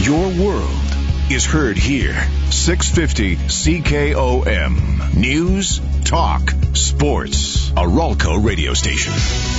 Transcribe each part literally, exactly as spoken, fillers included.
Your world is heard here. six fifty C K O M. News, talk, sports. A Ralco radio station.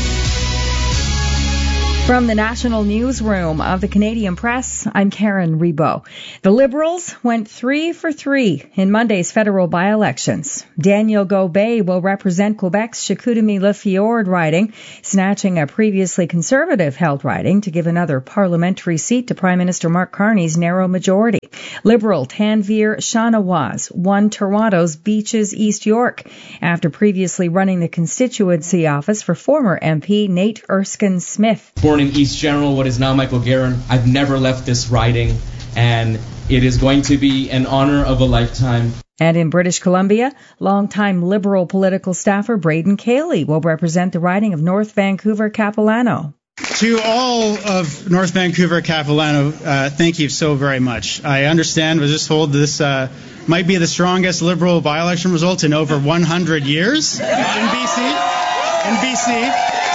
From the National Newsroom of the Canadian Press, I'm Karen Rebo. The Liberals went three for three in Monday's federal by-elections. Daniel Gobet will represent Quebec's Chicoutimi-Le Fjord snatching a previously Conservative-held riding to give another parliamentary seat to Prime Minister Mark Carney's narrow majority. Liberal Tanvir Shanawaz won Toronto's Beaches East York after previously running the constituency office for former M P Nate Erskine-Smith. Born in East General, what is now Michael Guerin, I've never left this riding, and it is going to be an honor of a lifetime. And in British Columbia, longtime Liberal political staffer Braden Cayley will represent the riding of North Vancouver-Capilano. To all of North Vancouver-Capilano, uh, thank you so very much. I understand, was just told this uh, might be the strongest Liberal by-election result in over one hundred years in B C. In B C.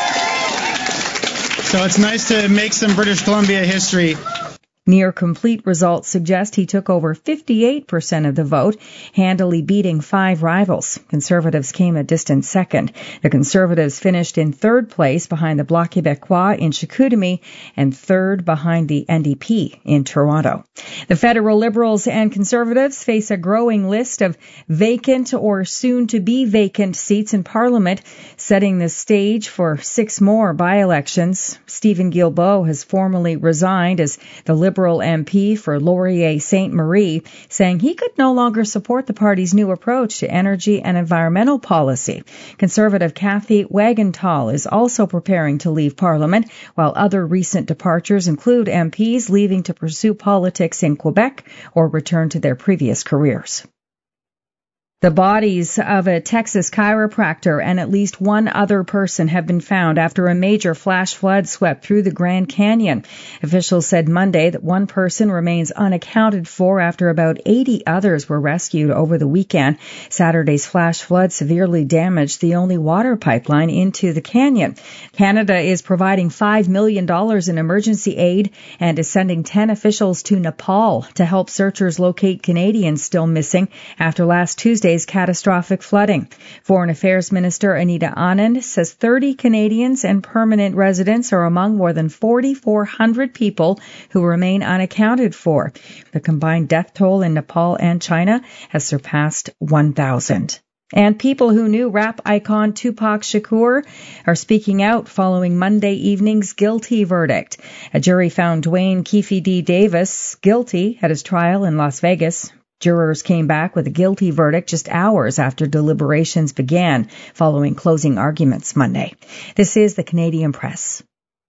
So it's nice to make some British Columbia history. Near complete results suggest he took over fifty-eight percent of the vote, handily beating five rivals. Conservatives came a distant second. The Conservatives finished in third place behind the Bloc Québécois in Chicoutimi and third behind the N D P in Toronto. The federal Liberals and Conservatives face a growing list of vacant or soon-to-be vacant seats in Parliament, setting the stage for six more by-elections. Stephen Guilbeault has formally resigned as the Liberal Liberal M P for Laurier Sainte Marie, saying he could no longer support the party's new approach to energy and environmental policy. Conservative Kathy Wagenthal is also preparing to leave Parliament, while other recent departures include M Ps leaving to pursue politics in Quebec or return to their previous careers. The bodies of a Texas chiropractor and at least one other person have been found after a major flash flood swept through the Grand Canyon. Officials said Monday that one person remains unaccounted for after about eighty others were rescued over the weekend. Saturday's flash flood severely damaged the only water pipeline into the canyon. Canada is providing five million dollars in emergency aid and is sending ten officials to Nepal to help searchers locate Canadians still missing after last Tuesday catastrophic flooding. Foreign Affairs Minister Anita Anand says thirty Canadians and permanent residents are among more than forty-four hundred people who remain unaccounted for. The combined death toll in Nepal and China has surpassed one thousand. And people who knew rap icon Tupac Shakur are speaking out following Monday evening's guilty verdict. A jury found Dwayne Keefe D. Davis guilty at his trial in Las Vegas. Jurors came back with a guilty verdict just hours after deliberations began following closing arguments Monday. This is the Canadian Press.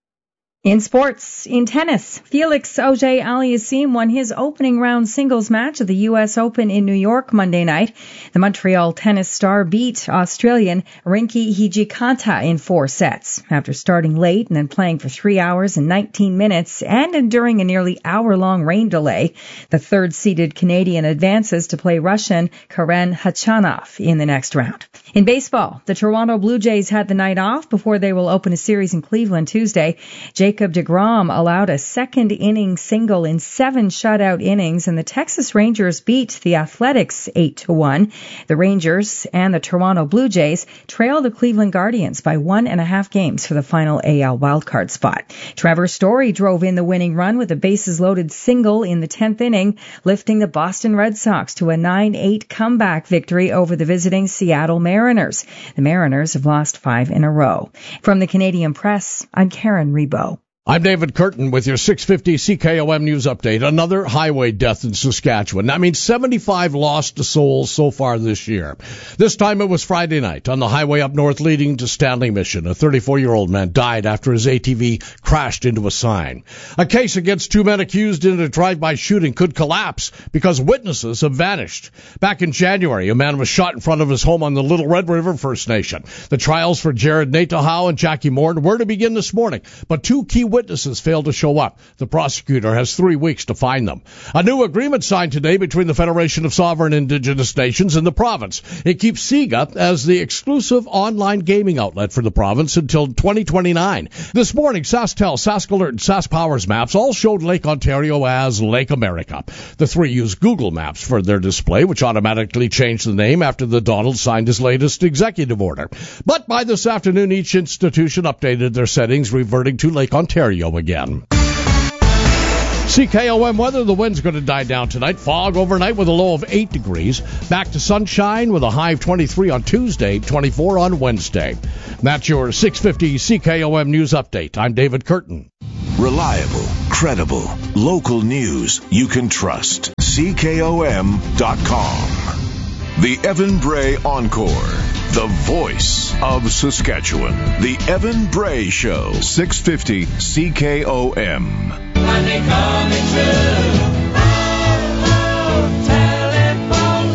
In sports, in tennis, Felix Auger-Aliassime won his opening round singles match at the U S Open in New York Monday night. The Montreal tennis star beat Australian Rinky Hijikata in four sets. After starting late and then playing for three hours and nineteen minutes and enduring a nearly hour-long rain delay, the third-seeded Canadian advances to play Russian Karen Khachanov in the next round. In baseball, the Toronto Blue Jays had the night off before they will open a series in Cleveland Tuesday. Jacob deGrom allowed a second-inning single in seven shutout innings, and the Texas Rangers beat the Athletics eight to one. The Rangers and the Toronto Blue Jays trail the Cleveland Guardians by one and a half games for the final A L wildcard spot. Trevor Story drove in the winning run with a bases-loaded single in the tenth inning, lifting the Boston Red Sox to a nine eight comeback victory over the visiting Seattle Mariners. The Mariners have lost five in a row. From the Canadian Press, I'm Karen Rebo. I'm David Curtin with your six fifty C K O M News Update. Another highway death in Saskatchewan. That means seventy-five lost souls so far this year. This time it was Friday night on the highway up north leading to Stanley Mission. A thirty-four-year-old man died after his A T V crashed into a sign. A case against two men accused in a drive-by shooting could collapse because witnesses have vanished. Back in January, a man was shot in front of his home on the Little Red River First Nation. The trials for Jared Natehow and Jackie Moore were to begin this morning, but two key witnesses failed to show up. The prosecutor has three weeks to find them. A new agreement signed today between the Federation of Sovereign Indigenous Nations and the province. It keeps SIGA as the exclusive online gaming outlet for the province until twenty twenty-nine. This morning, SaskTel, SaskAlert, and SaskPowers maps all showed Lake Ontario as Lake America. The three use Google Maps for their display, which automatically changed the name after the Donald signed his latest executive order. But by this afternoon, each institution updated their settings, reverting to Lake Ontario again. C K O M weather, the wind's going to die down tonight. Fog overnight with a low of eight degrees. Back to sunshine with a high of twenty-three on Tuesday, twenty-four on Wednesday. That's your six fifty C K O M News Update. I'm David Curtin. Reliable, credible, local news you can trust. C K O M dot com. The Evan Bray Encore. The voice of Saskatchewan. The Evan Bray Show. six fifty C K O M. Monday coming true. Oh, oh, telephone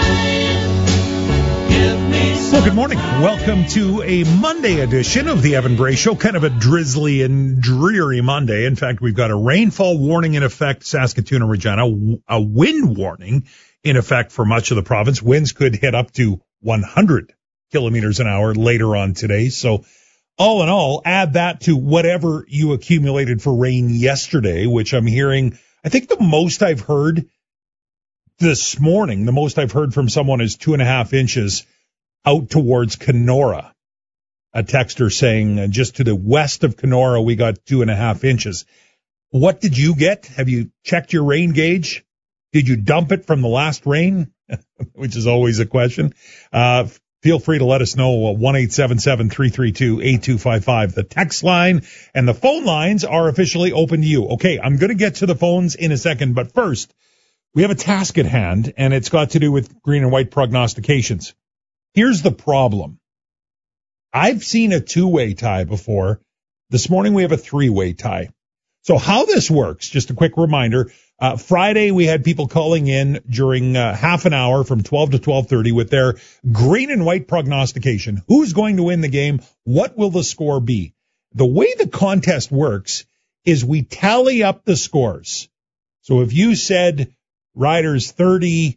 line. Give me some. Well, good morning. Welcome to a Monday edition of the Evan Bray Show. Kind of a drizzly and dreary Monday. In fact, we've got a rainfall warning in effect, Saskatoon and Regina, a wind warning in effect for much of the province. Winds could hit up to one hundred kilometers an hour later on today. So all in all, add that to whatever you accumulated for rain yesterday, which I'm hearing, I think the most I've heard this morning, the most I've heard from someone is two and a half inches out towards Kenora. A texter saying uh, just to the west of Kenora, we got two and a half inches. What did you get? Have you checked your rain gauge? Did you dump it from the last rain? Which is always a question. Uh, Feel free to let us know, one eight seven seven, three three two, eight two five five. The text line and the phone lines are officially open to you. Okay, I'm going to get to the phones in a second, but first, we have a task at hand, and it's got to do with green and white prognostications. Here's the problem. I've seen a two-way tie before. This morning we have a three-way tie. So how this works, just a quick reminder, uh, Friday we had people calling in during uh, half an hour from twelve to twelve thirty with their green and white prognostication. Who's going to win the game? What will the score be? The way the contest works is we tally up the scores. So if you said Riders thirty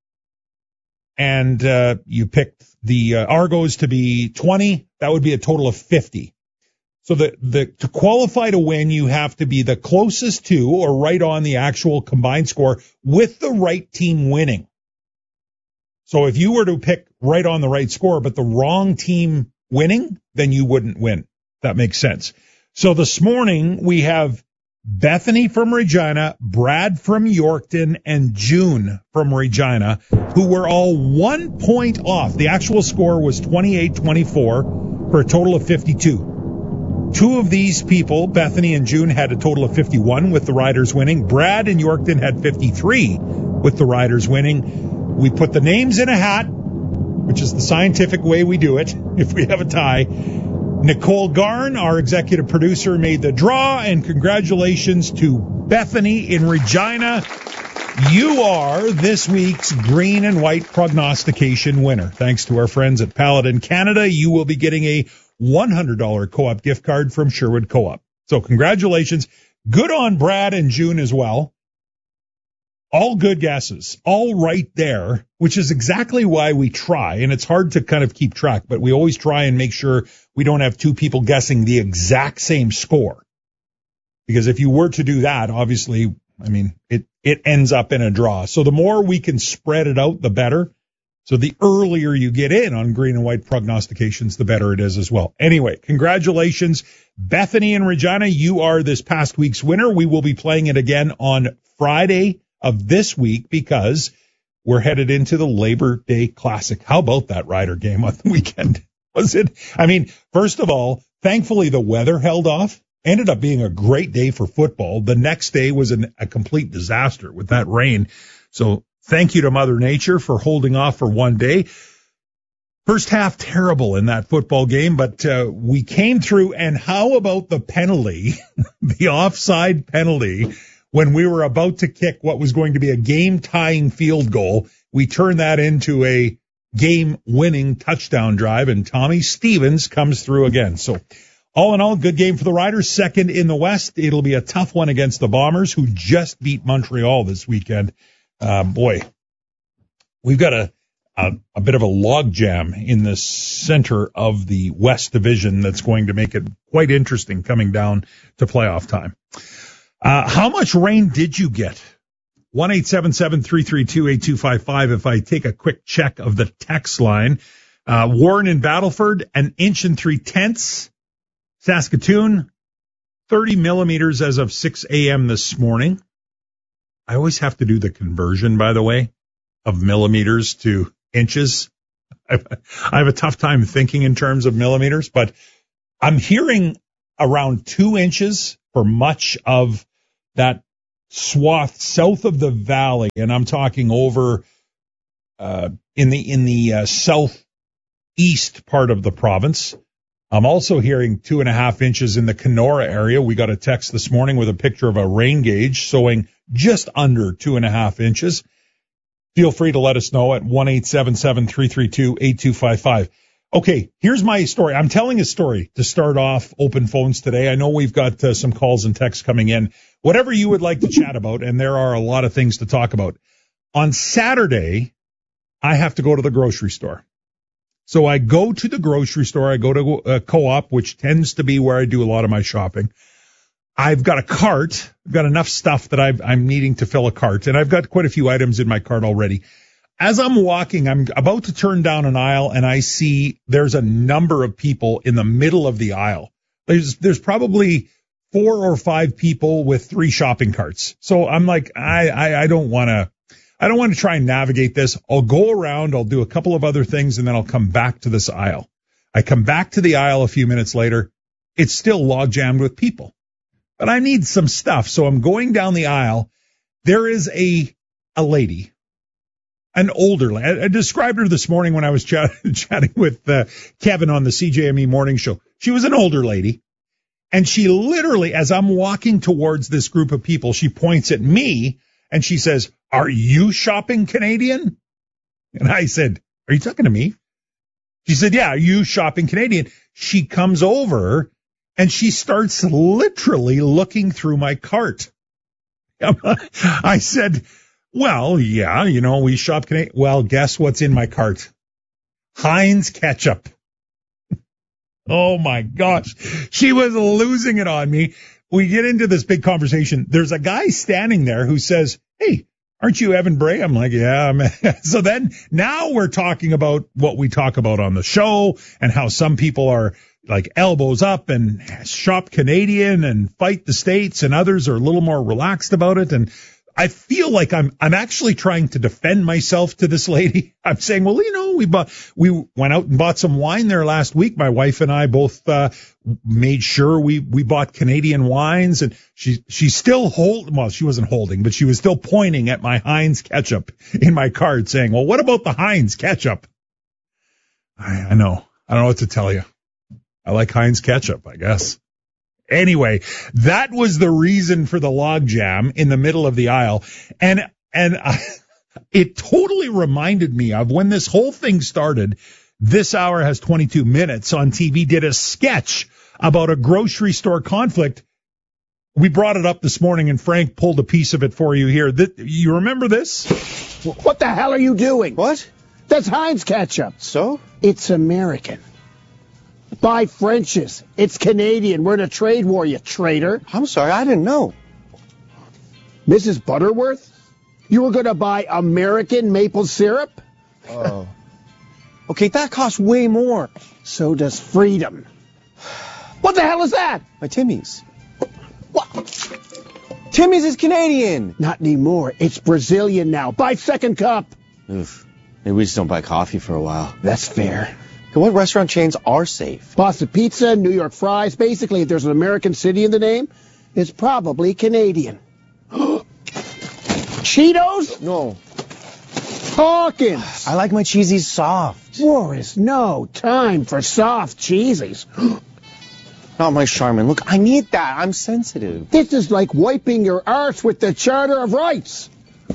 and uh, you picked the uh, Argos to be twenty, that would be a total of fifty. So the, the, to qualify to win, you have to be the closest to or right on the actual combined score with the right team winning. So if you were to pick right on the right score, but the wrong team winning, then you wouldn't win. That makes sense. So this morning we have Bethany from Regina, Brad from Yorkton, and June from Regina, who were all one point off. The actual score was twenty-eight twenty-four for a total of fifty-two. Two of these people, Bethany and June, had a total of fifty-one with the Riders winning. Brad and Yorkton had fifty-three with the Riders winning. We put the names in a hat, which is the scientific way we do it if we have a tie. Nicole Garn, our executive producer, made the draw, and congratulations to Bethany in Regina. You are this week's green and white prognostication winner. Thanks to our friends at Paladin Canada, you will be getting a one hundred dollars Co-op gift card from Sherwood Co-op. So congratulations. Good on Brad and June as well. All good guesses. All right there, which is exactly why we try. And it's hard to kind of keep track, but we always try and make sure we don't have two people guessing the exact same score. Because if you were to do that, obviously, I mean, it, it ends up in a draw. So the more we can spread it out, the better. So the earlier you get in on green and white prognostications, the better it is as well. Anyway, congratulations, Bethany and Regina. You are this past week's winner. We will be playing it again on Friday of this week because we're headed into the Labor Day Classic. How about that Rider game on the weekend? Was it? I mean, first of all, thankfully the weather held off. Ended up being a great day for football. The next day was an, a complete disaster with that rain. So thank you to Mother Nature for holding off for one day. First half terrible in that football game, but uh, we came through. And how about the penalty, the offside penalty, when we were about to kick what was going to be a game-tying field goal? We turned that into a game-winning touchdown drive, and Tommy Stevens comes through again. So all in all, good game for the Riders. Second in the West. It'll be a tough one against the Bombers, who just beat Montreal this weekend. Uh, boy, we've got a, a, a bit of a logjam in the center of the West Division that's going to make it quite interesting coming down to playoff time. Uh, how much rain did you get? one eight seven seven, three three two, eight two five five. If I take a quick check of the text line, uh, Warren in Battleford, an inch and three tenths. Saskatoon, thirty millimeters as of six a.m. this morning. I always have to do the conversion, by the way, of millimeters to inches. I have a tough time thinking in terms of millimeters, but I'm hearing around two inches for much of that swath south of the valley, and I'm talking over uh, in the in the uh, southeast part of the province. I'm also hearing two and a half inches in the Kenora area. We got a text this morning with a picture of a rain gauge showing just under two and a half inches. Feel free to let us know at one eight seven seven, three three two, eight two five five. Okay, here's my story. I'm telling a story to start off open phones today. I know we've got uh, some calls and texts coming in. Whatever you would like to chat about, and there are a lot of things to talk about. On Saturday, I have to go to the grocery store. So I go to the grocery store. I go to a Co-op, which tends to be where I do a lot of my shopping. I've got a cart. I've got enough stuff that I've, I'm needing to fill a cart, and I've got quite a few items in my cart already. As I'm walking, I'm about to turn down an aisle, and I see there's a number of people in the middle of the aisle. There's there's probably four or five people with three shopping carts. So I'm like, I I, I don't want to. I don't want to try and navigate this. I'll go around, I'll do a couple of other things, and then I'll come back to this aisle. I come back to the aisle a few minutes later. It's still log jammed with people. But I need some stuff, so I'm going down the aisle. There is a a lady, an older lady. I, I described her this morning when I was chat, chatting with uh, Kevin on the C J M E morning show. She was an older lady, and she literally, as I'm walking towards this group of people, she points at me, and she says, "Are you shopping Canadian?" And I said, "Are you talking to me?" She said, "Yeah, are you shopping Canadian?" She comes over and she starts literally looking through my cart. I said, "Well, yeah, you know, we shop Canadian." "Well, guess what's in my cart? Heinz ketchup." Oh my gosh. She was losing it on me. We get into this big conversation. There's a guy standing there who says, "Hey, aren't you Evan Bray?" I'm like, "Yeah, man." So then now we're talking about what we talk about on the show and how some people are like elbows up and shop Canadian and fight the States, and others are a little more relaxed about it. And I feel like I'm I'm actually trying to defend myself to this lady. I'm saying, well, you know, we bought we went out and bought some wine there last week. My wife and I both uh, made sure we we bought Canadian wines, and she she's still hold well, she wasn't holding, but she was still pointing at my Heinz ketchup in my cart, saying, "Well, what about the Heinz ketchup?" I, I know I don't know what to tell you. I like Heinz ketchup, I guess. Anyway, that was the reason for the logjam in the middle of the aisle. And, and I, it totally reminded me of when this whole thing started. This Hour Has twenty-two minutes on T V did a sketch about a grocery store conflict. We brought it up this morning, and Frank pulled a piece of it for you here. Th- you remember this? What the hell are you doing? What? That's Heinz ketchup. So? It's American. Buy French's. It's Canadian. We're in a trade war, you traitor. I'm sorry, I didn't know. Missus Butterworth? You were going to buy American maple syrup? Oh. Okay, that costs way more. So does freedom. What the hell is that? My Timmy's. What? Timmy's is Canadian. Not anymore. It's Brazilian now. Buy second cup. Oof. Maybe we just don't buy coffee for a while. That's fair. Okay, what restaurant chains are safe? Boston Pizza, New York Fries. Basically, if there's an American city in the name, it's probably Canadian. Cheetos? No. Hawkins. I like my cheesies soft. War is no time for soft cheesies. Not my Charmin. Look, I need that. I'm sensitive. This is like wiping your arse with the Charter of Rights.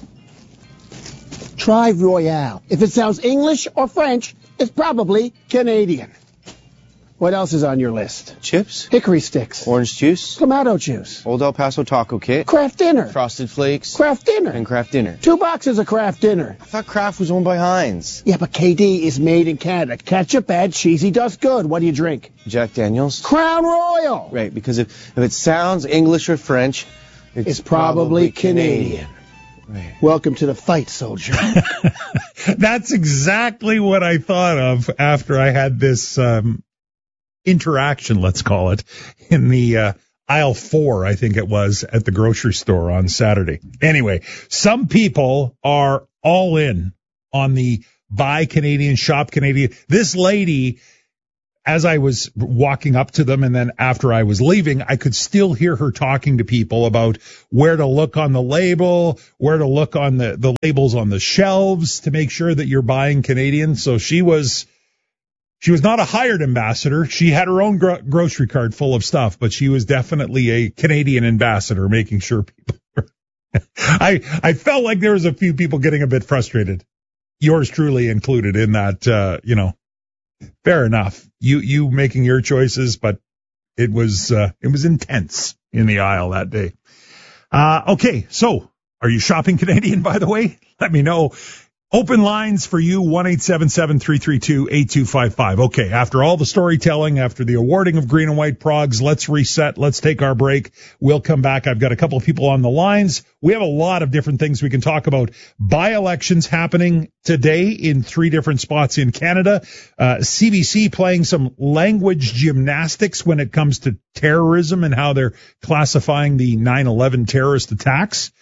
Try Royale. If it sounds English or French, it's probably Canadian. What else is on your list? Chips, Hickory sticks. orange juice, Clamato juice. Old El Paso taco kit, Kraft dinner. Frosted Flakes, Kraft dinner. and Kraft dinner. Two boxes of Kraft dinner. I thought Kraft was owned by Heinz. Yeah, but K D is made in Canada. Ketchup bad, cheesy does good. What do you drink? Jack Daniels. Crown Royal. Right, because if, if it sounds English or French, it's, It's probably Canadian. Right. Welcome to the fight, soldier. That's exactly what I thought of after I had this um, interaction, let's call it, in the uh, aisle four, I think it was, at the grocery store on Saturday. Anyway, some people are all in on the buy Canadian, shop Canadian. This lady, as I was walking up to them and then after I was leaving, I could still hear her talking to people about where to look on the label, where to look on the, the labels on the shelves to make sure that you're buying Canadian. So she was, she was not a hired ambassador. She had her own gro- grocery cart full of stuff, but she was definitely a Canadian ambassador, making sure people were I, I felt like there was a few people getting a bit frustrated. Yours truly included in that, uh, you know, fair enough. You, you making your choices, but it was, uh, it was intense in the aisle that day. Uh, okay. So are you shopping Canadian, by the way? Let me know. Open lines for you, one eight seven seven, three three two, eight two five five. Okay. After all the storytelling, after the awarding of green and white progs, let's reset. Let's take our break. We'll come back. I've got a couple of people on the lines. We have a lot of different things we can talk about. By-elections happening today in three different spots in Canada. Uh, C B C playing some language gymnastics when it comes to terrorism and how they're classifying the nine eleven terrorist attacks.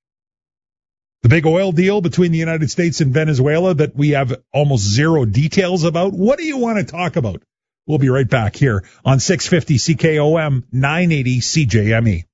The big oil deal between the United States and Venezuela that we have almost zero details about. What do you want to talk about? We'll be right back here on six fifty C K O M, nine eighty C J M E.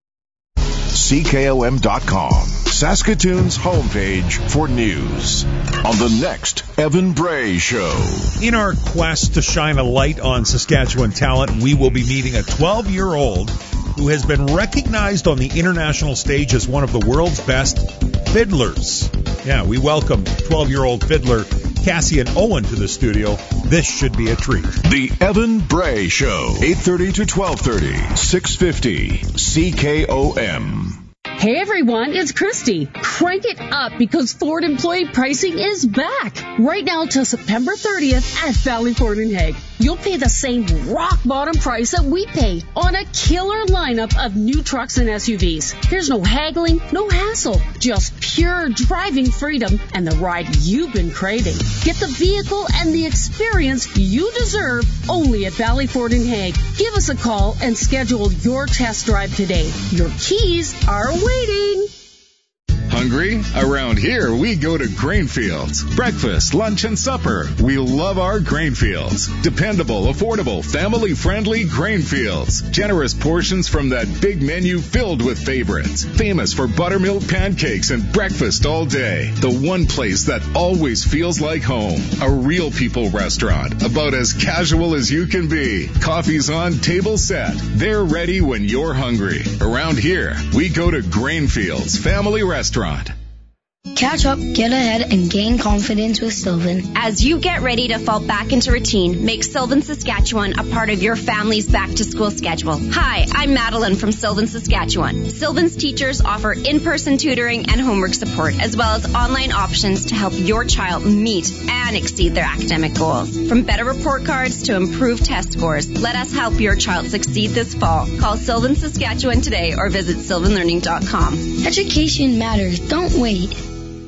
C K O M dot com, Saskatoon's homepage for news. On the next Evan Bray Show. In our quest to shine a light on Saskatchewan talent, we will be meeting a twelve-year-old who has been recognized on the international stage as one of the world's best fiddlers. Yeah, we welcome twelve-year-old fiddler Cassian Owen to the studio. This should be a treat. The Evan Bray Show, eight thirty to twelve thirty, six fifty C K O M. Hey everyone, it's Christy. Crank it up because Ford employee pricing is back. Right now till September thirtieth at Valley Ford in Hague. You'll pay the same rock bottom price that we pay on a killer lineup of new trucks and S U Vs. There's no haggling, no hassle, just pure driving freedom and the ride you've been craving. Get the vehicle and the experience you deserve only at Valley Ford in Hague. Give us a call and schedule your test drive today. Your keys are waiting. Hungry? Around here, we go to Grainfields. Breakfast, lunch, and supper. We love our Grainfields. Dependable, affordable, family-friendly Grainfields. Generous portions from that big menu filled with favorites. Famous for buttermilk pancakes and breakfast all day. The one place that always feels like home. A real people restaurant. About as casual as you can be. Coffee's on, table set. They're ready when you're hungry. Around here, we go to Grainfields Family Restaurant. Catch up, get ahead, and gain confidence with Sylvan. As you get ready to fall back into routine, make Sylvan Saskatchewan a part of your family's back-to-school schedule. Hi, I'm Madeline from Sylvan Saskatchewan. Sylvan's teachers offer in-person tutoring and homework support, as well as online options to help your child meet and exceed their academic goals. From better report cards to improved test scores, let us help your child succeed this fall. Call Sylvan Saskatchewan today or visit sylvan learning dot com. Education matters. Don't wait.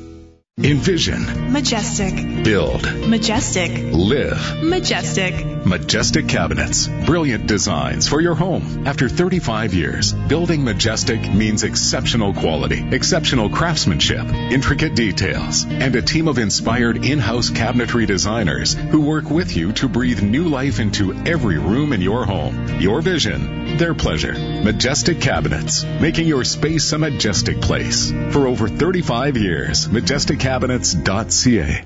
Envision. Majestic. Build. Majestic. Live. Majestic. Majestic Cabinets. Brilliant designs for your home. After thirty-five years, building Majestic means exceptional quality, exceptional craftsmanship, intricate details, and a team of inspired in-house cabinetry designers who work with you to breathe new life into every room in your home. Your vision, their pleasure. Majestic Cabinets, making your space a majestic place. For over thirty-five years, majestic cabinets dot c a.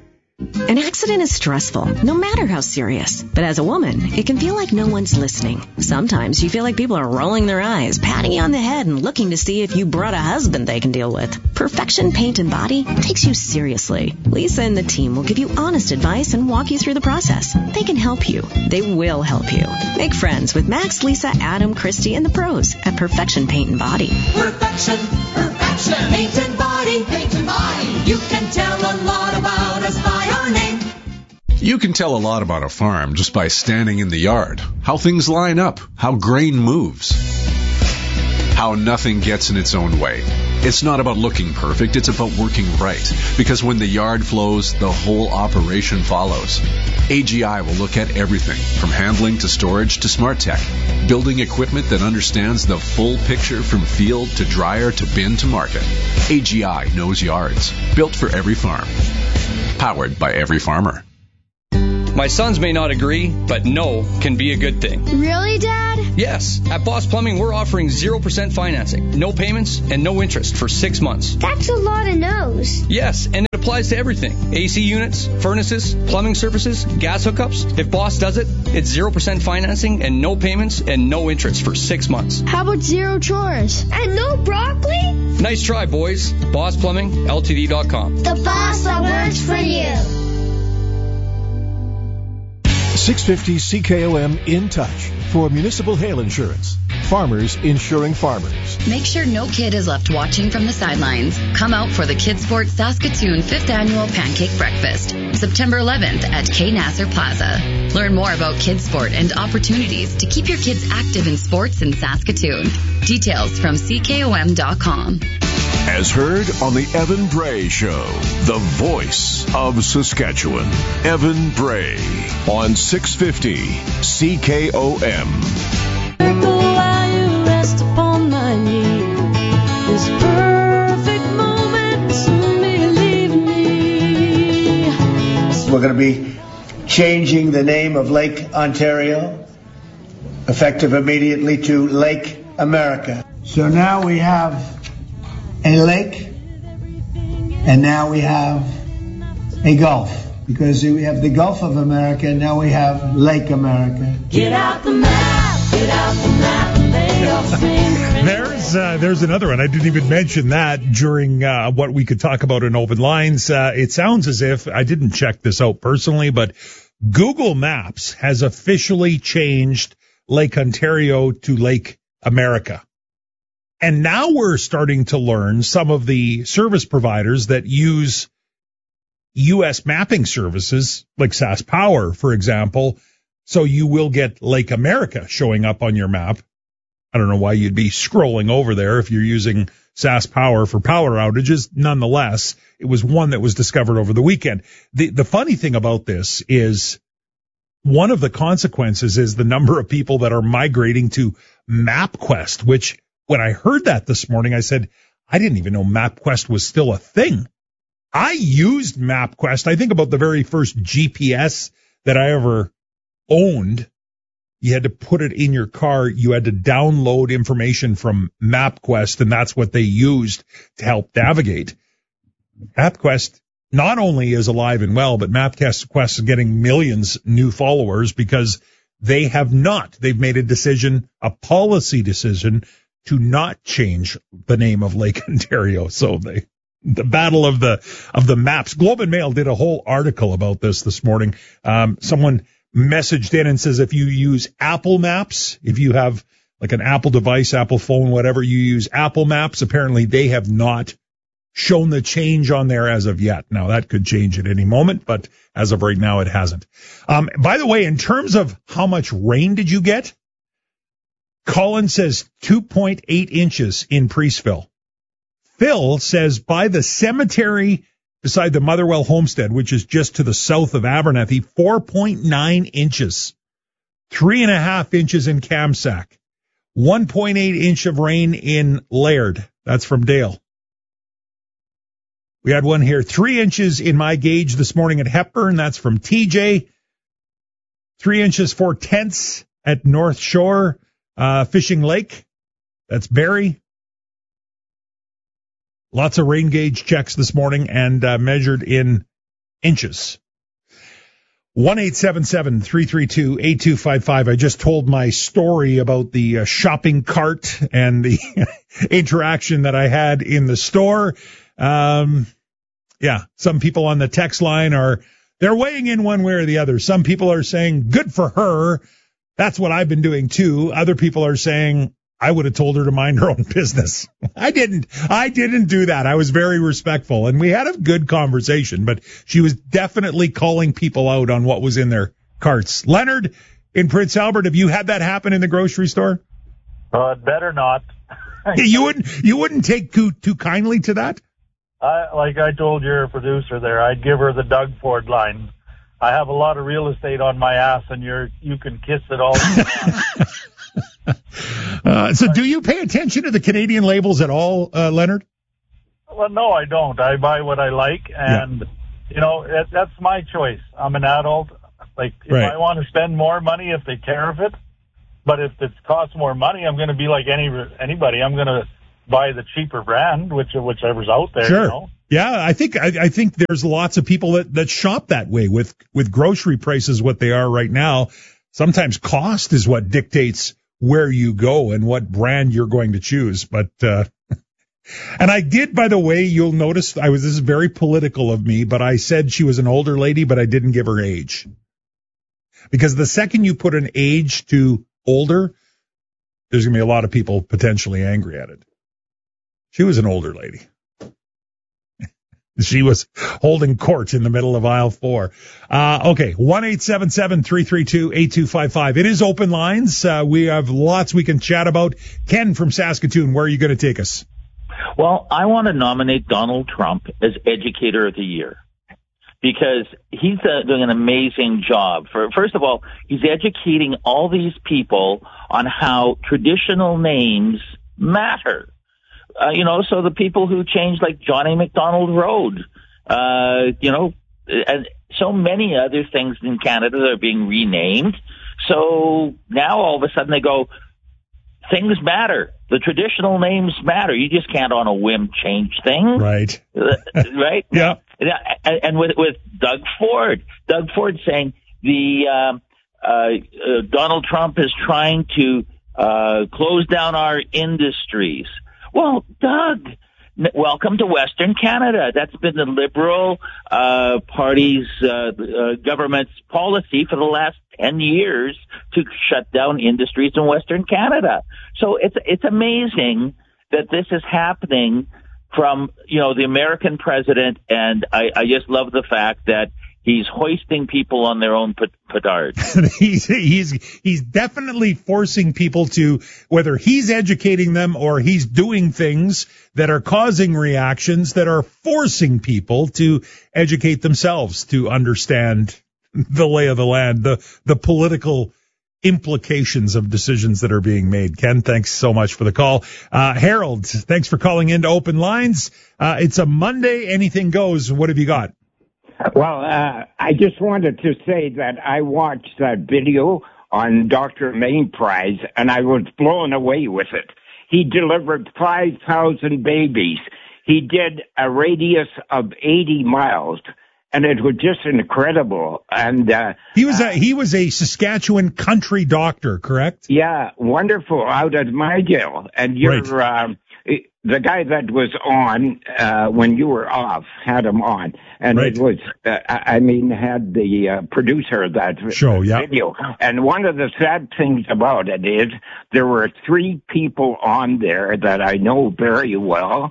An accident is stressful, no matter how serious. But as a woman, it can feel like no one's listening. Sometimes you feel like people are rolling their eyes, patting you on the head, and looking to see if you brought a husband they can deal with. Perfection Paint and Body takes you seriously. Lisa and the team will give you honest advice and walk you through the process. They can help you. They will help you. Make friends with Max, Lisa, Adam, Christy, and the pros at Perfection Paint and Body. Perfection, perfection, paint and body, paint and body. You can tell a lot about us by our name. You can tell a lot about a farm just by standing in the yard, how things line up, how grain moves, how nothing gets in its own way. It's not about looking perfect, it's about working right. Because when the yard flows, the whole operation follows. A G I will look at everything, from handling to storage to smart tech. Building equipment that understands the full picture from field to dryer to bin to market. A G I knows yards. Built for every farm. Powered by every farmer. My sons may not agree, but no can be a good thing. Really, Dad? Yes. At Boss Plumbing, we're offering zero percent financing, no payments, and no interest for six months. That's a lot of no's. Yes, and it applies to everything. A C units, furnaces, plumbing services, gas hookups. If Boss does it, it's zero percent financing and no payments and no interest for six months. How about zero chores? And no broccoli? Nice try, boys. Boss Plumbing L T D dot com. The boss that works for you. six fifty C K O M In Touch for municipal hail insurance. Farmers insuring farmers. Make sure no kid is left watching from the sidelines. Come out for the Kids Sport Saskatoon fifth Annual Pancake Breakfast, September eleventh at K. Nasser Plaza. Learn more about Kids Sport and opportunities to keep your kids active in sports in Saskatoon. Details from C K O M dot com. As heard on the Evan Bray Show, the voice of Saskatchewan. Evan Bray on six fifty C K O M. Rest upon my knee. This perfect moment, soon believe me. We're going to be changing the name of Lake Ontario, effective immediately, to Lake America. So now we have a lake, and now we have a Gulf. Because we have the Gulf of America, and now we have Lake America. Get out the map, get out the map, and lay off fingers. There's uh, there's another one. I didn't even mention that during uh, what we could talk about in Open Lines. Uh, it sounds as if, I didn't check this out personally, but Google Maps has officially changed Lake Ontario to Lake America. And now we're starting to learn some of the service providers that use U S mapping services, like SaskPower, for example. So you will get Lake America showing up on your map. I don't know why you'd be scrolling over there if you're using SaskPower for power outages. Nonetheless, it was one that was discovered over the weekend. The, the funny thing about this is one of the consequences is the number of people that are migrating to MapQuest, which when I heard that this morning, I said, I didn't even know MapQuest was still a thing. I used MapQuest. I think about the very first G P S that I ever owned. You had to put it in your car. You had to download information from MapQuest, and that's what they used to help navigate. MapQuest not only is alive and well, but MapQuest is getting millions new followers because they have not. They've made a decision, a policy decision, to not change the name of Lake Ontario. So they, the battle of the, of the maps. Globe and Mail did a whole article about this this morning. Um, someone messaged in and says, if you use Apple Maps, if you have like an Apple device, Apple phone, whatever, you use Apple Maps, apparently they have not shown the change on there as of yet. Now that could change at any moment, but as of right now, it hasn't. Um, by the way, in terms of how much rain did you get? Colin says two point eight inches in Priestville. Phil says by the cemetery beside the Motherwell Homestead, which is just to the south of Abernethy, four point nine inches. Three and a half inches in Kamsack. one point eight inch of rain in Laird. That's from Dale. We had one here. Three inches in my gauge this morning at Hepburn. That's from T J. Three inches, four tenths at North Shore. Uh, Fishing Lake, that's Barrie. Lots of rain gauge checks this morning and uh, measured in inches. one eight seven seven, three three two, eight two five five. I just told my story about the uh, shopping cart and the interaction that I had in the store. Um, yeah, some people on the text line are, they're weighing in one way or the other. Some people are saying, good for her. That's what I've been doing too. Other people are saying, I would have told her to mind her own business. I didn't. I didn't do that. I was very respectful, and we had a good conversation, but she was definitely calling people out on what was in their carts. Leonard, in Prince Albert, have you had that happen in the grocery store? Uh, better not. you wouldn't. You wouldn't take too, too kindly to that? I, like I told your producer there, I'd give her the Doug Ford line. I have a lot of real estate on my ass, and you're you can kiss it all. Uh, so do you pay attention to the Canadian labels at all, uh, Leonard? Well, no, I don't. I buy what I like, and, yeah. you know, it, that's my choice. I'm an adult. Like, if right. I want to spend more money, if they tariff it, but if it costs more money, I'm going to be like any anybody. I'm going to buy the cheaper brand, which whichever's out there. Sure. You know? Yeah, I think I, I think there's lots of people that, that shop that way with, with grocery prices what they are right now. Sometimes cost is what dictates where you go and what brand you're going to choose. But, uh, and I did, by the way, you'll notice I was, this is very political of me, but I said she was an older lady, but I didn't give her age. Because the second you put an age to older, there's going to be a lot of people potentially angry at it. She was an older lady. She was holding court in the middle of aisle four. Uh, okay, one eight seven seven, three three two, eight two five five. It is open lines. Uh, we have lots we can chat about. Ken from Saskatoon, where are you going to take us? Well, I want to nominate Donald Trump as Educator of the Year because he's uh, doing an amazing job. For First of all, he's educating all these people on how traditional names matter. Uh, you know, so the people who changed like Johnny McDonald Road, uh, you know, and so many other things in Canada that are being renamed. So now all of a sudden they go, things matter. The traditional names matter. You just can't on a whim change things. Right. Right? Yeah. And with, with Doug Ford, Doug Ford saying the, um, uh, uh, Donald Trump is trying to, uh, close down our industries. Well, Doug, welcome to Western Canada. That's been the Liberal uh, Party's uh, uh, government's policy for the last ten years to shut down industries in Western Canada. So it's it's amazing that this is happening from, you know, the American president, and I, I just love the fact that he's hoisting people on their own petard. he's, he's, he's definitely forcing people to, whether he's educating them or he's doing things that are causing reactions that are forcing people to educate themselves to understand the lay of the land, the, the political implications of decisions that are being made. Ken, thanks so much for the call. Uh, Harold, thanks for calling into Open Lines. Uh, it's a Monday. Anything goes. What have you got? Well, uh, I just wanted to say that I watched that video on Doctor Mainprize, and I was blown away with it. He delivered five thousand babies. He did a radius of eighty miles, and it was just incredible. And uh, he was a he was a Saskatchewan country doctor, correct? Yeah, wonderful, out at MyGill. And you're right. um, the guy that was on uh, when you were off had him on, and right. it was uh, I mean had the uh, producer of that show, yeah. video. And one of the sad things about it is there were three people on there that I know very well,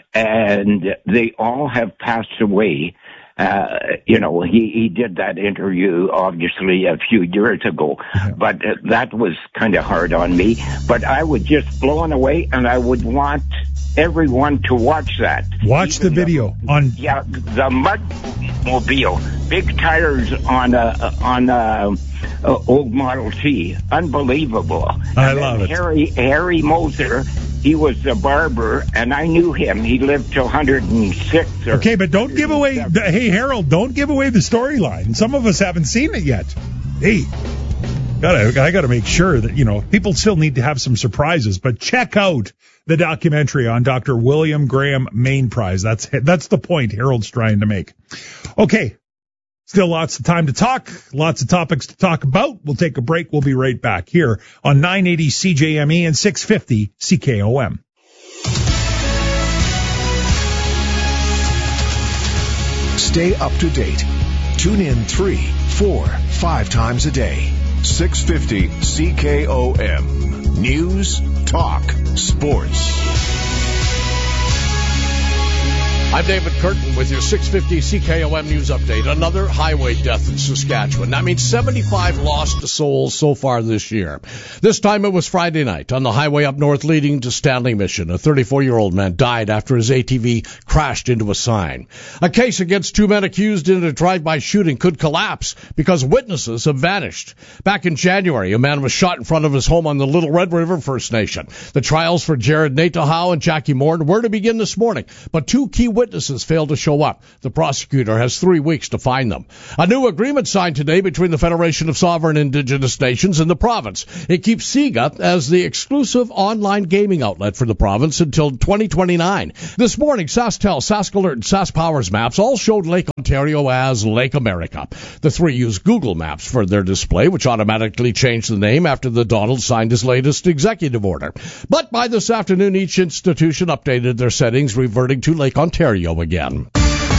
and they all have passed away. Uh, you know, he, he did that interview, obviously, a few years ago, yeah. but uh, that was kind of hard on me. But I was just blown away, and I would want everyone to watch that. Watch Even the video the, on. Yeah, the Mudmobile, big tires on a on a, a old Model T, unbelievable. I and love it. Harry Harry Moser. He was a barber, and I knew him. He lived till one hundred six. Or okay, but don't give away. The, hey, Harold, don't give away the storyline. Some of us haven't seen it yet. Hey, gotta, I got to make sure that, you know, people still need to have some surprises. But check out the documentary on Doctor William Graham Mainprize. That's that's the point Harold's trying to make. Okay, Still lots of time to talk, lots of topics to talk about. We'll take a break. We'll be right back here on nine eighty C J M E and six fifty C K O M. Stay up to date. Tune in three, four, five times a day. six fifty C K O M. News, talk, sports. I'm David Curtin with your six fifty C K O M News Update. Another highway death in Saskatchewan. That means seventy-five lost souls so far this year. This time it was Friday night on the highway up north leading to Stanley Mission. A thirty-four-year-old man died after his A T V crashed into a sign. A case against two men accused in a drive-by shooting could collapse because witnesses have vanished. Back in January, a man was shot in front of his home on the Little Red River First Nation. The trials for Jared Natahau and Jackie Moore were to begin this morning, but two key witnesses failed to show up. The prosecutor has three weeks to find them. A new agreement signed today between the Federation of Sovereign Indigenous Nations and the province. It keeps SIGA as the exclusive online gaming outlet for the province until twenty twenty-nine. This morning, SaskTel, SaskAlert, and SaskPowers maps all showed Lake Ontario as Lake America. The three use Google Maps for their display, which automatically changed the name after the Donald signed his latest executive order. But by this afternoon, each institution updated their settings, reverting to Lake Ontario again.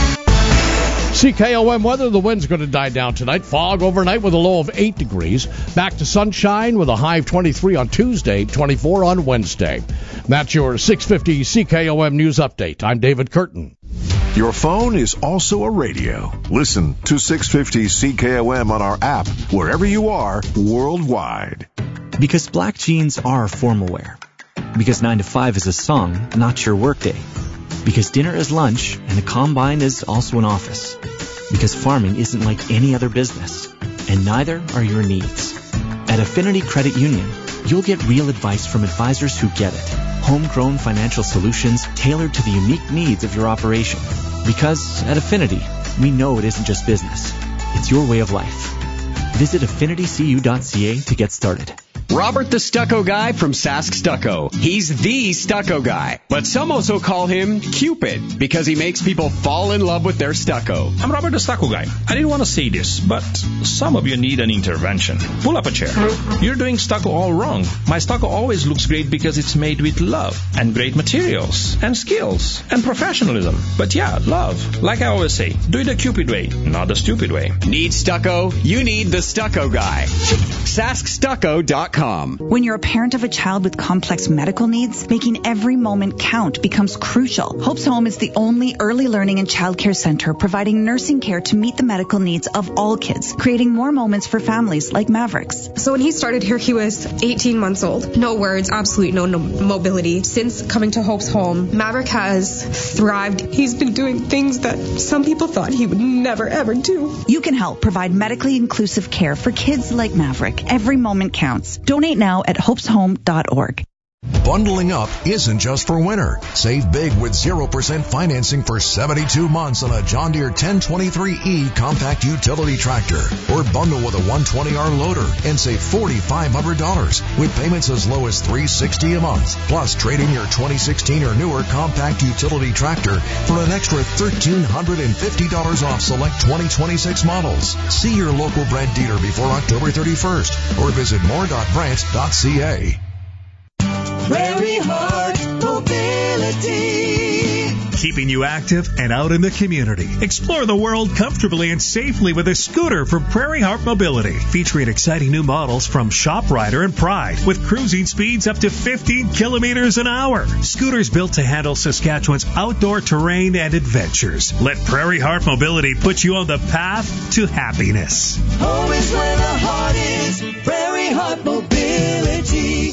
C K O M weather, the wind's going to die down tonight. Fog overnight with a low of eight degrees. Back to sunshine with a high of twenty-three on Tuesday, twenty-four on Wednesday. That's your six fifty C K O M News Update. I'm David Curtin. Your phone is also a radio. Listen to six fifty C K O M on our app wherever you are worldwide. Because black jeans are formal wear. Because nine to five is a song, not your workday. Because dinner is lunch and the combine is also an office. Because farming isn't like any other business. And neither are your needs. At Affinity Credit Union, you'll get real advice from advisors who get it. Homegrown financial solutions tailored to the unique needs of your operation. Because at Affinity, we know it isn't just business. It's your way of life. Visit affinity c u dot c a to get started. Robert the Stucco Guy from Sask Stucco. He's the stucco guy, but some also call him Cupid because he makes people fall in love with their stucco. I'm Robert the Stucco Guy. I didn't want to say this, but some of you need an intervention. Pull up a chair. You're doing stucco all wrong. My stucco always looks great because it's made with love and great materials and skills and professionalism. But yeah, love. Like I always say, do it the Cupid way, not the stupid way. Need stucco? You need the Stucco Guy. sask stucco dot com. When you're a parent of a child with complex medical needs, making every moment count becomes crucial. Hope's Home is the only early learning and childcare center providing nursing care to meet the medical needs of all kids, creating more moments for families like Maverick's. So when he started here, he was eighteen months old. No words, absolutely no, no mobility. Since coming to Hope's Home, Maverick has thrived. He's been doing things that some people thought he would never, ever do. You can help provide medically inclusive care for kids like Maverick. Every moment counts. Donate now at hopes home dot org. Bundling up isn't just for winter. Save big with zero percent financing for seventy-two months on a John Deere ten twenty-three E compact utility tractor. Or bundle with a one twenty R loader and save four thousand five hundred dollars with payments as low as three hundred sixty dollars a month. Plus, trade in your twenty sixteen or newer compact utility tractor for an extra one thousand three hundred fifty dollars off select twenty twenty-six models. See your local Brent dealer before October thirty-first or visit more dot brent dot c a. Prairie Heart Mobility. Keeping you active and out in the community. Explore the world comfortably and safely with a scooter from Prairie Heart Mobility. Featuring exciting new models from ShopRider and Pride with cruising speeds up to fifteen kilometers an hour. Scooters built to handle Saskatchewan's outdoor terrain and adventures. Let Prairie Heart Mobility put you on the path to happiness. Home is where the heart is. Prairie Heart Mobility.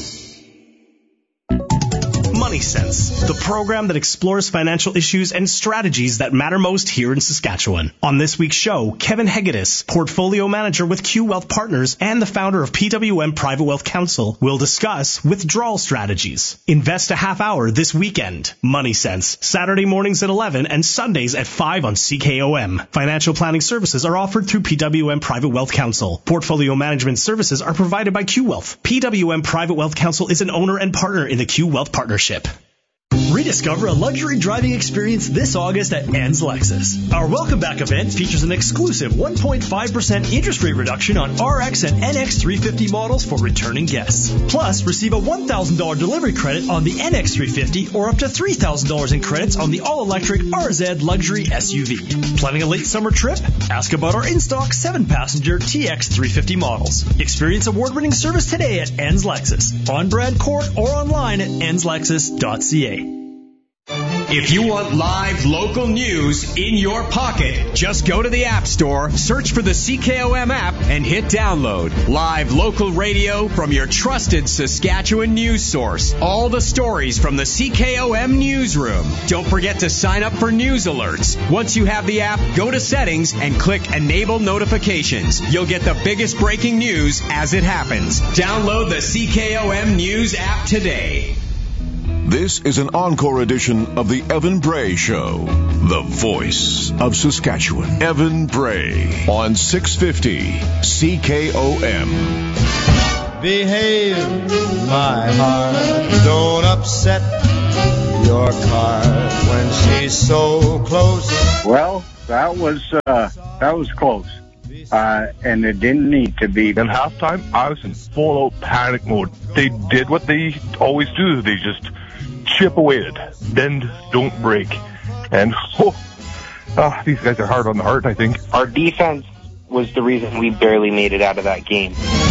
Money Sense, the program that explores financial issues and strategies that matter most here in Saskatchewan. On this week's show, Kevin Hegedus, portfolio manager with Q Wealth Partners and the founder of P W M Private Wealth Council, will discuss withdrawal strategies. Invest a half hour this weekend. Money Sense, Saturday mornings at eleven and Sundays at five on C K O M. Financial planning services are offered through P W M Private Wealth Council. Portfolio management services are provided by Q Wealth. P W M Private Wealth Council is an owner and partner in the Q Wealth Partnership. Reading Rediscover a luxury driving experience this August at Ann's Lexus. Our Welcome Back event features an exclusive one point five percent interest rate reduction on R X and N X three fifty models for returning guests. Plus, receive a one thousand dollars delivery credit on the N X three fifty or up to three thousand dollars in credits on the all-electric R Z Luxury S U V. Planning a late summer trip? Ask about our in-stock seven passenger T X three fifty models. Experience award-winning service today at Ann's Lexus, on Brad Court or online at ans lexus dot c a. If you want live local news in your pocket, just go to the App Store, search for the C K O M app, and hit download. Live local radio from your trusted Saskatchewan news source. All the stories from the C K O M newsroom. Don't forget to sign up for news alerts. Once you have the app, go to settings and click Enable Notifications. You'll get the biggest breaking news as it happens. Download the C K O M News app today. This is an encore edition of the Evan Bray Show, the voice of Saskatchewan. Evan Bray on six fifty C K O M. Behave, my heart, don't upset your car when she's so close. Well, that was uh, that was close. Uh, and it didn't need to be. In halftime, I was in full-out panic mode. They did what they always do. They just chip away at it. Bend, don't break. And, oh, oh, these guys are hard on the heart, I think. Our defense was the reason we barely made it out of that game.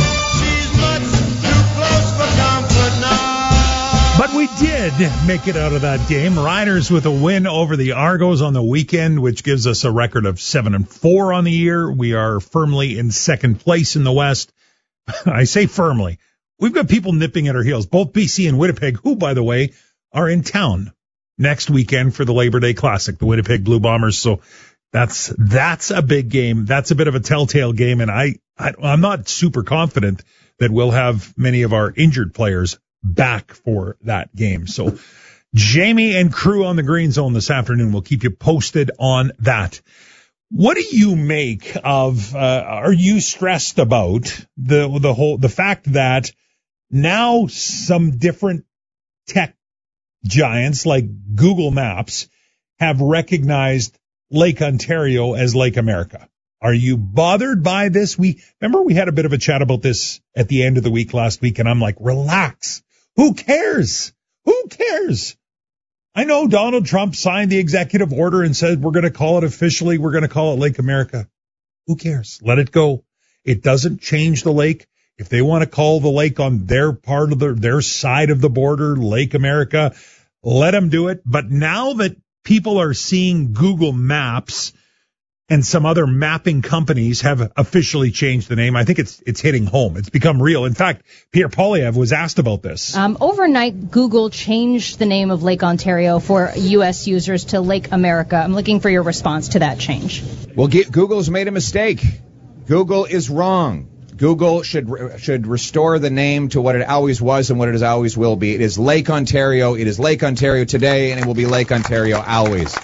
But we did make it out of that game. Riders with a win over the Argos on the weekend, which gives us a record of seven and four on the year. We are firmly in second place in the West. I say firmly. We've got people nipping at our heels. Both B C and Winnipeg, who, by the way, are in town next weekend for the Labor Day Classic, the Winnipeg Blue Bombers. So that's that's a big game. That's a bit of a telltale game, and I, I I'm not super confident that we'll have many of our injured players back for that game. So Jamie and crew on the Green Zone this afternoon will keep you posted on that. What do you make of, uh, are you stressed about the, the whole, the fact that now some different tech giants like Google Maps have recognized Lake Ontario as Lake America? Are you bothered by this? We remember we had a bit of a chat about this at the end of the week last week, and I'm like, relax. Who cares? Who cares? I know Donald Trump signed the executive order and said we're going to call it officially, we're going to call it Lake America. Who cares? Let it go. It doesn't change the lake. If they want to call the lake on their part of the, their side of the border, Lake America, let them do it. But now that people are seeing Google Maps and some other mapping companies have officially changed the name, I think it's it's hitting home. It's become real. In fact, Pierre Poilievre was asked about this. Um, overnight, Google changed the name of Lake Ontario for U S users to Lake America. I'm looking for your response to that change. Well, Google's made a mistake. Google is wrong. Google should should restore the name to what it always was and what it always will be. It is Lake Ontario. It is Lake Ontario today, and it will be Lake Ontario always.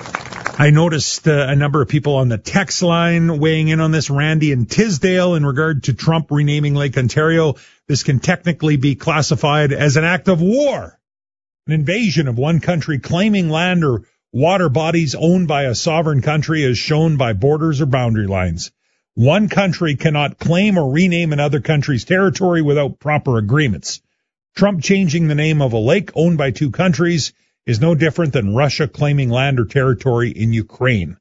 I noticed uh, a number of people on the text line weighing in on this. Randy in Tisdale, in regard to Trump renaming Lake Ontario, this can technically be classified as an act of war, an invasion of one country claiming land or water bodies owned by a sovereign country as shown by borders or boundary lines. One country cannot claim or rename another country's territory without proper agreements. Trump changing the name of a lake owned by two countries is no different than Russia claiming land or territory in Ukraine.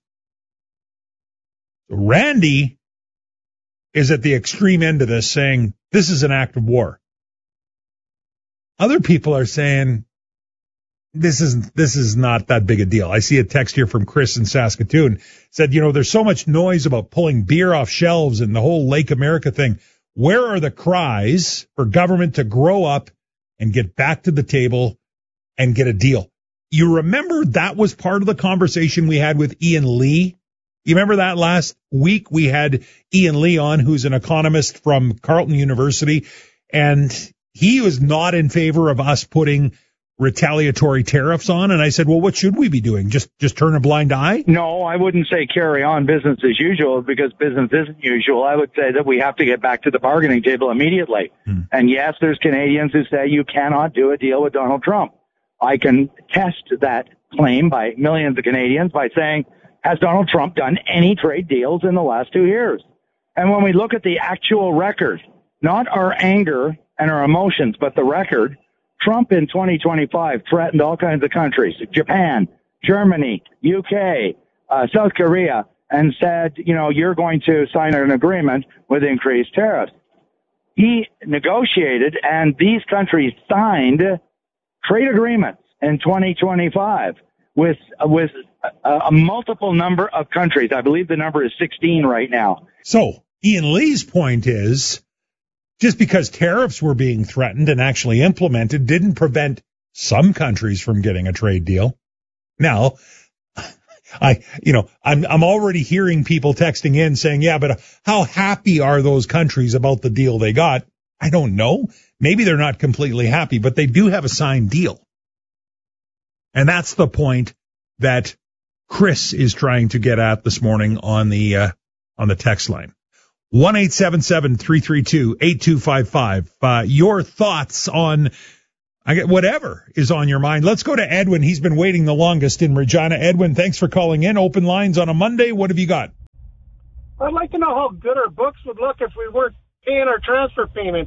Randy is at the extreme end of this, saying this is an act of war. Other people are saying this is this is not that big a deal. I see a text here from Chris in Saskatoon. Said, you know, there's so much noise about pulling beer off shelves and the whole Lake America thing. Where are the cries for government to grow up and get back to the table and get a deal? You remember that was part of the conversation we had with Ian Lee? You remember that last week we had Ian Lee on, who's an economist from Carleton University, and he was not in favor of us putting retaliatory tariffs on. And I said, well, what should we be doing? Just just turn a blind eye? No, I wouldn't say carry on business as usual, because business isn't usual. I would say that we have to get back to the bargaining table immediately. Hmm. And yes, there's Canadians who say you cannot do a deal with Donald Trump. I can test that claim by millions of Canadians by saying, has Donald Trump done any trade deals in the last two years? And when we look at the actual record, not our anger and our emotions, but the record, Trump in twenty twenty-five threatened all kinds of countries, Japan, Germany, U K, uh, South Korea, and said, you know, you're going to sign an agreement with increased tariffs. He negotiated, and these countries signed trade agreements in twenty twenty-five with with a, a multiple number of countries. I believe the number is sixteen right now. So Ian Lee's point is, just because tariffs were being threatened and actually implemented didn't prevent some countries from getting a trade deal. Now, I, you know, I'm, I'm already hearing people texting in saying, yeah, but how happy are those countries about the deal they got? I don't know. Maybe they're not completely happy, but they do have a signed deal. And that's the point that Chris is trying to get at this morning on the, uh, on the text line. one eight seven seven, three three two, eight two five five. Uh, your thoughts on I get whatever is on your mind. Let's go to Edwin. He's been waiting the longest in Regina. Edwin, thanks for calling in. Open lines on a Monday. What have you got? I'd like to know how good our books would look if we weren't paying our transfer payments.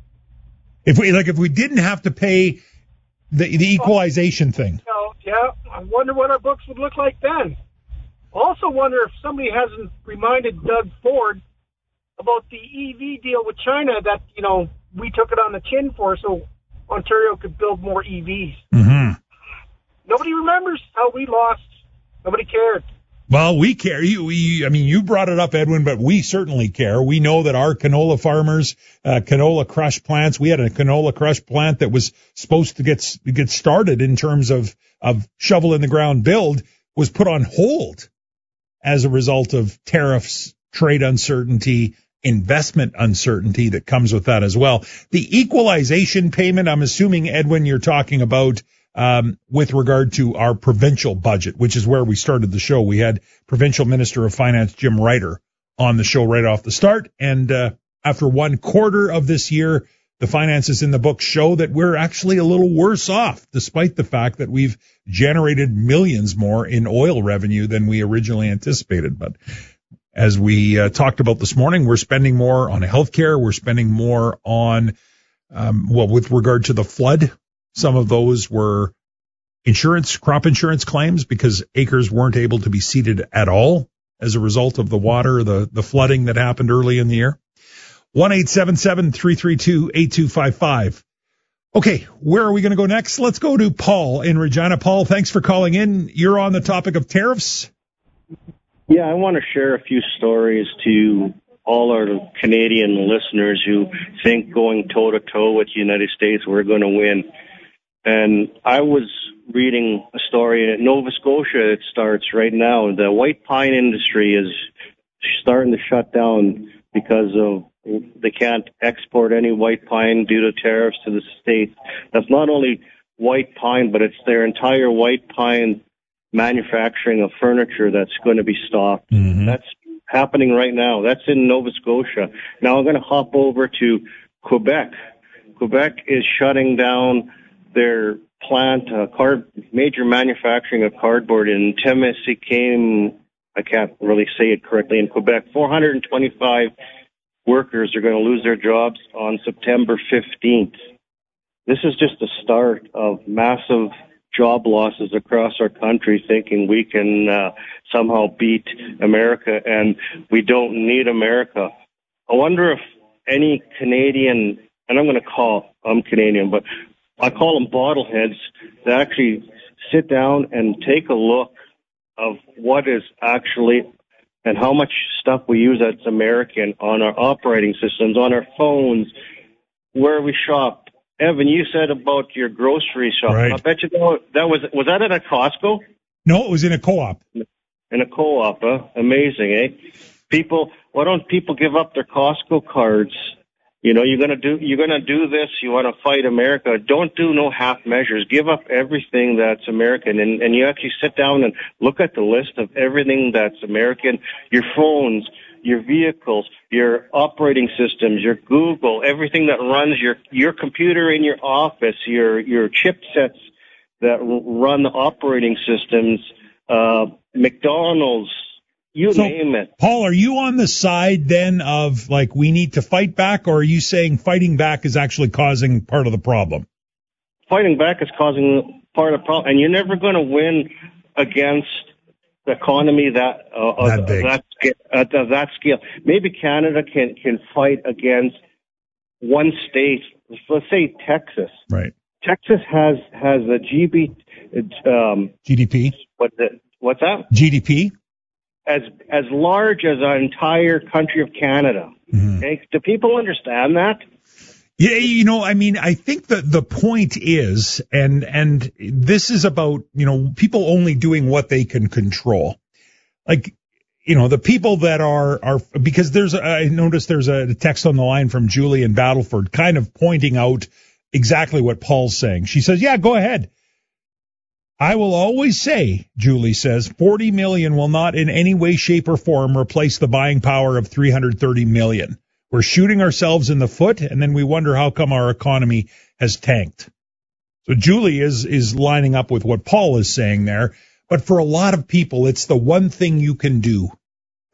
If we like, if we didn't have to pay the the equalization thing. So, yeah, I wonder what our books would look like then. Also wonder if somebody hasn't reminded Doug Ford about the E V deal with China that, you know, we took it on the chin for, so Ontario could build more E Vs. Mm-hmm. Nobody remembers how we lost. Nobody cared. Well, we care. You, we, I mean, you brought it up, Edwin, but we certainly care. We know that our canola farmers, uh, canola crush plants, we had a canola crush plant that was supposed to get get started in terms of of shovel in the ground build, was put on hold as a result of tariffs, trade uncertainty, investment uncertainty that comes with that as well. The equalization payment, I'm assuming, Edwin, you're talking about um, with regard to our provincial budget, which is where we started the show. We had Provincial Minister of Finance Jim Ryder on the show right off the start. And uh, after one quarter of this year, the finances in the book show that we're actually a little worse off, despite the fact that we've generated millions more in oil revenue than we originally anticipated. But as we uh, talked about this morning, we're spending more on healthcare. We're spending more on, um, well, with regard to the flood, some of those were insurance, crop insurance claims because acres weren't able to be seeded at all as a result of the water, the, the flooding that happened early in the year. one eight seven seven, three three two, eight two five five. Okay, where are we going to go next? Let's go to Paul in Regina. Paul, thanks for calling in. You're on the topic of tariffs. Yeah, I want to share a few stories to all our Canadian listeners who think going toe-to-toe with the United States, we're going to win. And I was reading a story in Nova Scotia. It starts right now. The white pine industry is starting to shut down because of they can't export any white pine due to tariffs to the States. That's not only white pine, but it's their entire white pine manufacturing of furniture that's going to be stopped. Mm-hmm. That's happening right now. That's in Nova Scotia. Now I'm going to hop over to Quebec. Quebec is shutting down their plant, uh, card, major manufacturing of cardboard in Témiscamingue. I can't really say it correctly. In Quebec, four hundred twenty-five workers are going to lose their jobs on September fifteenth. This is just the start of massive job losses across our country, thinking we can uh, somehow beat America, and we don't need America. I wonder if any Canadian, and I'm going to call, I'm Canadian, but I call them bottleheads, to actually sit down and take a look of what is actually and how much stuff we use that's American on our operating systems, on our phones, where we shop. Evan, you said about your grocery shop. Right. I bet you that was, was that at a Costco? No, it was in a co-op. In a co-op, huh? Amazing, eh? People, why don't people give up their Costco cards? You know, you're gonna do, you're gonna do this. You want to fight America. Don't do no half measures. Give up everything that's American, and and you actually sit down and look at the list of everything that's American. Your phones, your vehicles, your operating systems, your Google, everything that runs your your computer in your office, your your chipsets, that run the operating systems, uh, McDonald's, you so, name it. Paul, are you on the side then of like we need to fight back, or are you saying fighting back is actually causing part of the problem? Fighting back is causing part of the problem, and you're never going to win against the economy that uh, that of, big. Of that, uh, of that scale. Maybe Canada can can fight against one state. Let's say Texas. Right. Texas has has a G B, um, G D P. What's it? What's that? G D P. As as large as our entire country of Canada. Mm-hmm. Okay? Do people understand that? Yeah, you know, I mean, I think that the point is, and and this is about, you know, people only doing what they can control. Like, you know, the people that are are because there's a, I noticed there's a text on the line from Julie in Battleford, kind of pointing out exactly what Paul's saying. She says, "Yeah, go ahead." I will always say, Julie says, forty million will not in any way, shape, or form replace the buying power of three hundred thirty million. We're shooting ourselves in the foot, and then we wonder how come our economy has tanked. So Julie is is lining up with what Paul is saying there. But for a lot of people, it's the one thing you can do.